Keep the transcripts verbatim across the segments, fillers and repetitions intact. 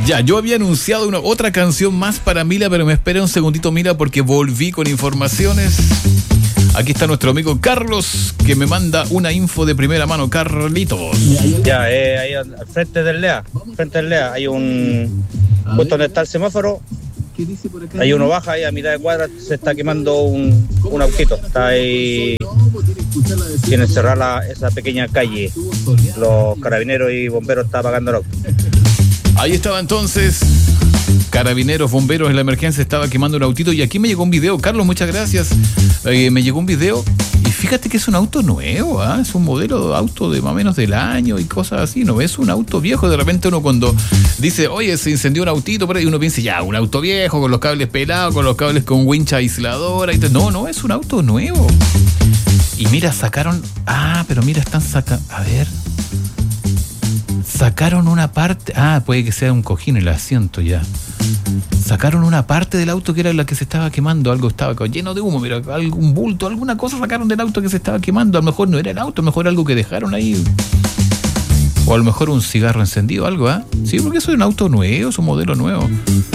Ya, yo había anunciado una otra canción más para Mila, pero me espera un segundito, Mila, porque volví con informaciones. Aquí está nuestro amigo Carlos, que me manda una info de primera mano. Carlitos. Ya, eh, ahí al frente del Lea, frente del Lea, hay un... Justo donde está el semáforo, hay uno baja ahí a mitad de cuadra, se está quemando un, un autito. Está ahí, tiene cerrada esa pequeña calle. Los carabineros y bomberos están apagando el auto. Ahí estaba entonces, carabineros, bomberos en la emergencia, estaba quemando un autito. Y aquí me llegó un video, Carlos, muchas gracias. Eh, me llegó un video y fíjate que es un auto nuevo, ¿eh? Es un modelo de auto de más o menos del año y cosas así, no es un auto viejo. De repente uno cuando dice, oye, se incendió un autito, pero uno piensa, ya, un auto viejo con los cables pelados, con los cables con wincha aisladora. Y no, no, es un auto nuevo. Y mira, sacaron, ah, pero mira, están sacando, a ver... Sacaron una parte... Ah, puede que sea un cojín el asiento ya. Sacaron una parte del auto que era la que se estaba quemando. Algo estaba lleno de humo, mira, algún bulto, alguna cosa sacaron del auto que se estaba quemando. A lo mejor no era el auto, a lo mejor algo que dejaron ahí. O a lo mejor un cigarro encendido, algo, ¿ah? ¿eh? Sí, porque eso es un auto nuevo, es un modelo nuevo.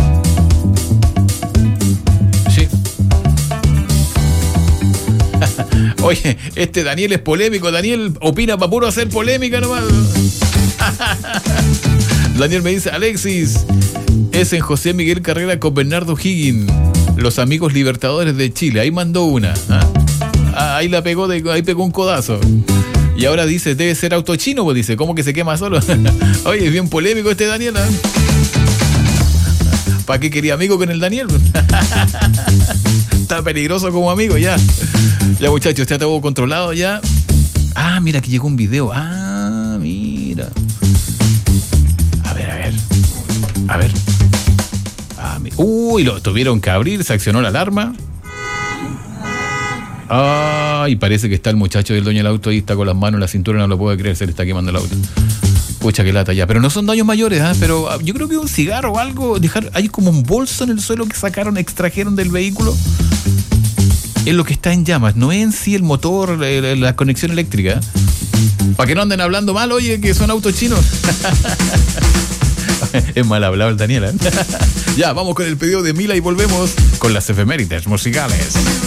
Sí. Oye, este Daniel es polémico. Daniel opina para puro hacer polémica nomás. Daniel me dice, Alexis, es en José Miguel Carrera con Bernardo Higgins, los amigos libertadores de Chile. Ahí mandó una, ¿eh? Ah, ahí la pegó, de, ahí pegó un codazo. Y ahora dice, debe ser auto chino, pues dice, ¿cómo que se quema solo? Oye, es bien polémico este Daniel, ¿eh? ¿Para qué quería amigo con el Daniel? Está peligroso como amigo, ya. Ya, muchachos, ya todo controlado ya. Ah, mira, que llegó un video. Ah, mira. A ver, a ver. A ver. Ah, mi... Uy, lo tuvieron que abrir, se accionó la alarma. Ah, y parece que está el muchacho del dueño del auto ahí, está con las manos en la cintura, no lo puede creer, se le está quemando el auto. Pucha, que lata ya. Pero no son daños mayores, ¿eh? Pero yo creo que un cigarro o algo, dejar, hay como un bolso en el suelo que sacaron, extrajeron del vehículo. Es lo que está en llamas, no es en sí el motor, la, la conexión eléctrica. Para que no anden hablando mal, oye, que son autos chinos. Es mal hablado el Daniel, ¿eh? Ya, vamos con el pedido de Mila y volvemos con las efemérides musicales.